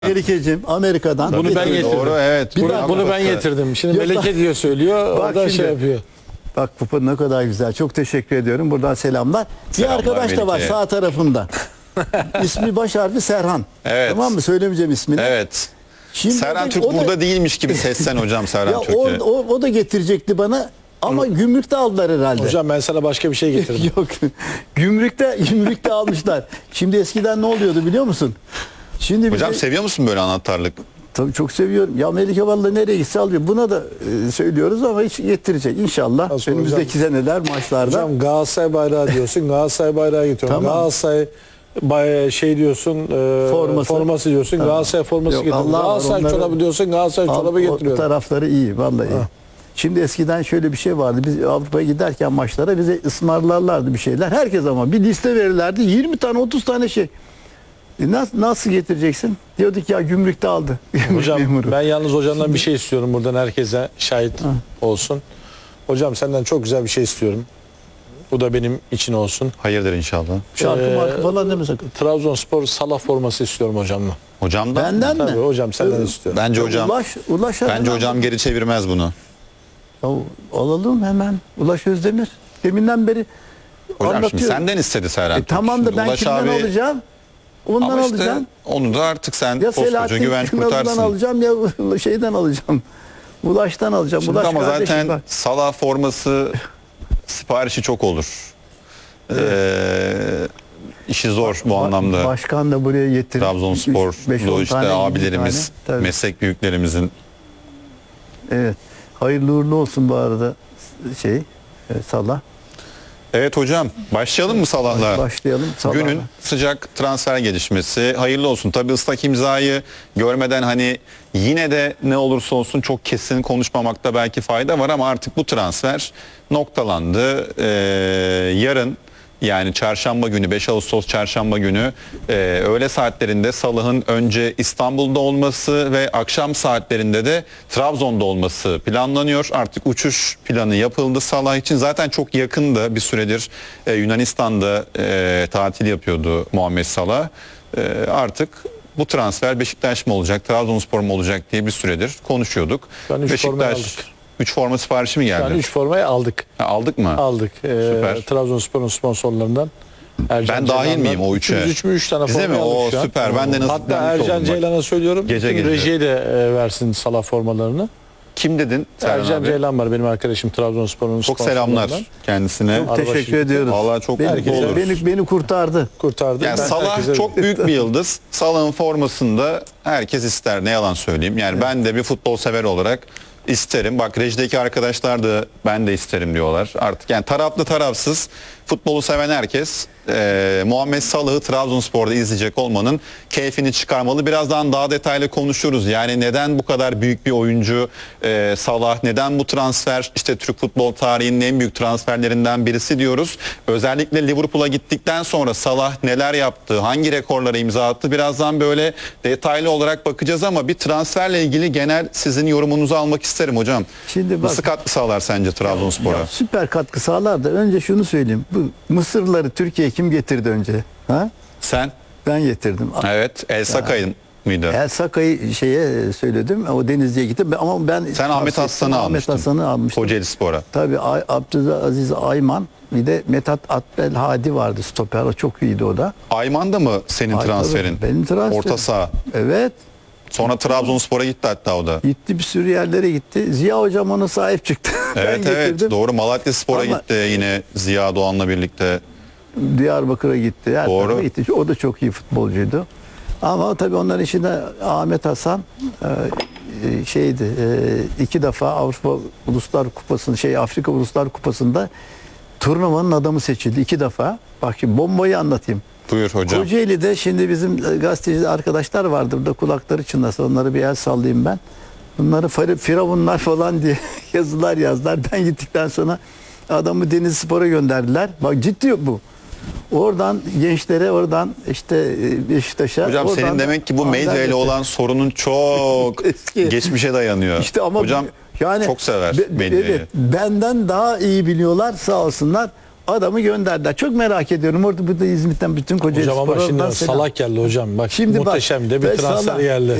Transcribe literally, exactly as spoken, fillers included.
Melike'cim Amerika'dan. Bunu ben getirdim. Doğru, evet. Bir Bunu, dakika. bunu ben getirdim. Şimdi Yok, Melike bak- diyor söylüyor. Bak O da şimdi. şey yapıyor. Bak bu ne kadar güzel. Çok teşekkür ediyorum. Buradan selamlar. Selamlar bir arkadaş da var Melike. sağ tarafında. İsmi baş harfi Serhan. Evet. Tamam mı? Söylemeyeceğim ismini. Evet. Şimdi Serhan o da- Türk o da- burada değilmiş gibi sesten hocam Serhan Ya Türk'ü. o, o, o da getirecekti bana ama gümrükte aldılar herhalde. Hocam ben sana başka bir şey getirdim. Yok. Gümrükte gümrükte almışlar. Şimdi eskiden ne oluyordu biliyor musun? Şimdi Hocam bize- seviyor musun böyle anahtarlık? Tabii çok seviyorum. Ya Melike vallahi nereye gitse alıyor. Buna da e, söylüyoruz ama hiç getirecek inşallah. Nasıl Önümüzdeki seneler maçlarda. Hocam Galatasaray bayrağı diyorsun. Galatasaray bayrağı getiriyorum. Tamam. Galatasaray bay- şey diyorsun e, Forması. forması diyorsun. Tamam. Galatasaray forması Yok, getiriyorum. Allah var, Galatasaray onları- çorabı diyorsun. Galatasaray Al- çorabı o getiriyorum. tarafları iyi vallahi iyi. Şimdi eskiden şöyle bir şey vardı. Biz Avrupa'ya giderken maçlara bize ısmarlarlardı bir şeyler. Herkes ama bir liste verirlerdi. yirmi tane otuz tane şey. E nasıl, nasıl getireceksin? Diyorduk ya gümrükte aldı. Gümrük Hocam memuru. ben yalnız hocamdan bir şey istiyorum buradan herkese şahit olsun. Hocam senden çok güzel bir şey istiyorum. Bu da benim için olsun. Hayırdır inşallah. Şarkı Ee, markı falan deme sakın. Trabzonspor Salah forması istiyorum hocamdan. Hocamdan Benden mi? Tabii hocam senden istiyorum. Bence hocam Ulaş, Ulaş bence hemen- hocam geri çevirmez bunu. Ya, alalım hemen. Ulaş Özdemir. Deminden beri Hocam anlatıyor. şimdi senden istedi Serhan E, Türk. tamam da Şimdi ben Ulaş kimden abi- alacağım? Ondan Ama işte alacağım. onu da artık sen Ya koskoca Selahattin güvenç Kınalı'dan kurtarsın. alacağım ya şeyden alacağım. Ulaş'tan alacağım. Şimdi Ulaş ama kardeşim zaten bak. Salah forması siparişi çok olur. Ee, işi zor bu anlamda. Başkan da buraya getirip Trabzonsporlu işte abilerimiz, Tabii. meslek büyüklerimizin. Evet. Hayırlı uğurlu olsun bu arada şey e, Salah. Evet hocam, başlayalım mı Salah'la? Başlayalım. Salah'la. Günün sıcak transfer gelişmesi. Hayırlı olsun. Tabii ıslak imzayı görmeden hani yine de ne olursa olsun çok kesin konuşmamakta belki fayda var ama artık bu transfer noktalandı. Ee, yarın yani çarşamba günü beş Ağustos çarşamba günü e, öğle saatlerinde Salah'ın önce İstanbul'da olması ve akşam saatlerinde de Trabzon'da olması planlanıyor. Artık uçuş planı yapıldı Salah için. Zaten çok yakında bir süredir e, Yunanistan'da e, tatil yapıyordu Muhammed Salah. E, artık bu transfer Beşiktaş mı olacak, Trabzonspor mu olacak diye bir süredir konuşuyorduk. Şu an üç formayı Beşiktaş aldık. üç forma siparişi mi geldi? Yani üç formayı aldık. Ha, aldık mı? Aldık. Ee, Süper. Trabzonspor'un sponsorlarından. Ercan Ben dahil Ceylan'dan. miyim o üçe? Biz üç mü üç tane Bize forma mi? aldık O şu an. süper. Ben de Hatta nasiplenmiş Ercan oldum bak. Ceylan'a söylüyorum. Gece bütün gece. rejiye de e, versin Salah formalarını. Kim dedin? Serhan Ercan abi? Ceylan var benim arkadaşım Trabzonspor'un Çok sponsorlarından. selamlar kendisine. Çok Araba teşekkür şirketi. ediyoruz. Vallahi çok beni, mutlu oluruz. beni, beni kurtardı. Kurtardı. Yani Ben Salah herkese- çok büyük bir yıldız. Salah'ın formasında herkes ister. Ne yalan söyleyeyim. Yani ben de bir futbol sever olarak isterim. Bak rejideki arkadaşlar da ben de isterim diyorlar. Artık yani taraflı tarafsız futbolu seven herkes e, Muhammed Salah'ı Trabzonspor'da izleyecek olmanın keyfini çıkarmalı. Birazdan daha detaylı konuşuruz. Yani neden bu kadar büyük bir oyuncu e, Salah, neden bu transfer işte Türk futbol tarihinin en büyük transferlerinden birisi diyoruz. Özellikle Liverpool'a gittikten sonra Salah neler yaptı, hangi rekorlara imza attı birazdan böyle detaylı olarak bakacağız ama bir transferle ilgili genel sizin yorumunuzu almak isterim hocam. Şimdi bak- Nasıl katkı sağlar sence Trabzonspor'a? Ya, süper katkı sağlar da önce şunu söyleyeyim. Bu Mısırlıları Türkiye'ye kim getirdi önce? Ha? Sen? Ben getirdim. Evet. El Sakay'ın mıydı? El Sakay'ı şeye söyledim. O Denizli'ye gittim ama ben Sen Ahmet Hasan'ı Ahmet almıştın. Hasan'ı almıştım. Kocaeli Spor'a. Tabii Ay- Abdülaziz Ayman bir de Metat Atbelhadi vardı stoper. O çok iyiydi o da. Ayman da mı senin Ay, transferin? tabii, benim transferim. Orta saha. Evet. Sonra Trabzonspor'a gitti hatta o da. Gitti bir sürü yerlere gitti. Ziya hocam ona sahip çıktı. Evet ben evet getirdim. doğru Malatya Spor'a Ama- gitti yine Ziya Doğan'la birlikte. Diyarbakır'a gitti. Her Doğru. tarafa gitti. O da çok iyi futbolcuydu. Ama tabii onların içinde Ahmet Hasan e, şeydi e, iki defa Avrupa Uluslar Kupası'nda şey Afrika Uluslar Kupası'nda turnuvanın adamı seçildi. iki defa. Bak şimdi bombayı anlatayım. Buyur hocam. Kocaeli'de şimdi bizim gazeteci arkadaşlar vardı. Burada kulakları çınlasın. Onları bir el sallayayım ben. Bunları fari- firavunlar falan diye yazılar yazdılar. Ben gittikten sonra adamı Denizlispor'a gönderdiler. Bak ciddi bu. Oradan gençlere, oradan işte e, Beşiktaş'a. Hocam oradan senin da demek ki bu medya ile Antalya'ya. olan sorunun çok Eski. geçmişe dayanıyor. İşte ama hocam yani çok sever be- medyayı. Evet, benden daha iyi biliyorlar sağ olsunlar. adamı gönderdiler. Çok merak ediyorum. Orada burada İzmit'ten bütün Kocaeli Hocam ama Spor'a şimdi oradan selam. salak geldi hocam. Bak Şimdi bak, muhteşem de bir ve transfer Salah- geldi.